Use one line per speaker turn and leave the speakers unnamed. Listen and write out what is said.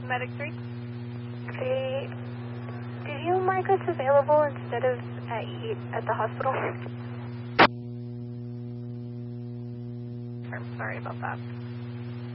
Medic 3.
Hey, did you mark us available instead of at the hospital?
I'm sorry about that.